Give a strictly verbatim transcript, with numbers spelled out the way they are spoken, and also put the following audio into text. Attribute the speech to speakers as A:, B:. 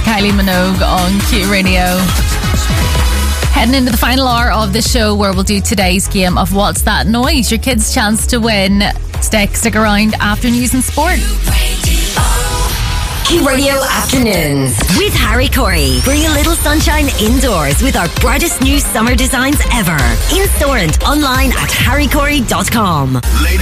A: Kylie Minogue on Q Radio. Heading into the final hour of the show, where we'll do today's game of What's That Noise? Your kids' chance to win. Stick, stick around after news and sport.
B: Q Radio Afternoons with Harry Corey. Bring a little sunshine indoors with our brightest new summer designs ever. In store and online at harry corey dot com.